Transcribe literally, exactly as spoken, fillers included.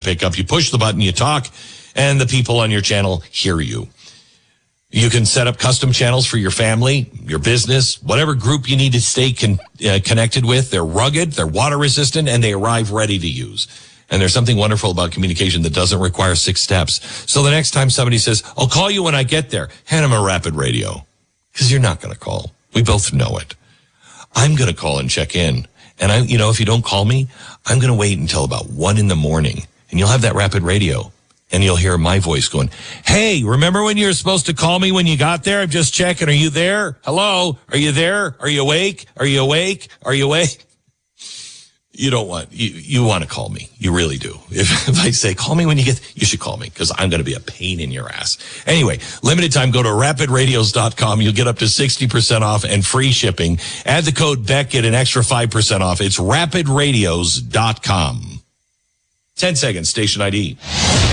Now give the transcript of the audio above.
pick up. You push the button, you talk, and the people on your channel hear you. You can set up custom channels for your family, your business, whatever group you need to stay con- uh, connected with. They're rugged, they're water resistant, and they arrive ready to use. And there's something wonderful about communication that doesn't require six steps. So the next time somebody says, I'll call you when I get there, hand them a Rapid Radio. Because you're not going to call. We both know it. I'm going to call and check in. And I, you know, if you don't call me, I'm going to wait until about one in the morning. And you'll have that Rapid Radio. And you'll hear my voice going, hey, remember when you were supposed to call me when you got there? I'm just checking. Are you there? Hello? Are you there? Are you awake? Are you awake? Are you awake? You don't want, you, you want to call me. You really do. If, if I say, call me when you get, you should call me because I'm going to be a pain in your ass. Anyway, limited time, go to rapid radios dot com. You'll get up to sixty percent off and free shipping. Add the code Beck, get an extra five percent off. It's rapid radios dot com. ten seconds, station I D.